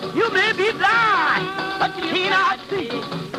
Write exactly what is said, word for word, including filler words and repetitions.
You may be blind, but you cannot see.